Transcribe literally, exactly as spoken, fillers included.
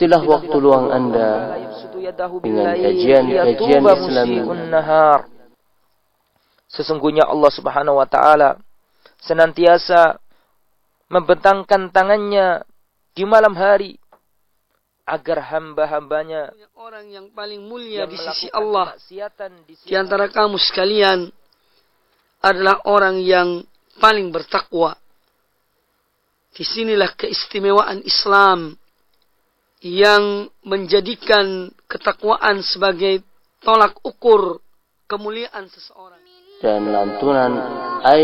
Isilah waktu luang Anda dengan kajian-kajian Islami. Sesungguhnya Allah Subhanahu wa taala senantiasa membentangkan tangannya di malam hari agar hamba-hambanya, orang yang paling mulia di sisi Allah di antara kamu sekalian adalah orang yang paling bertakwa. Disinilah keistimewaan Islam yang menjadikan ketakwaan sebagai tolak ukur kemuliaan seseorang. Dan lantunan ayat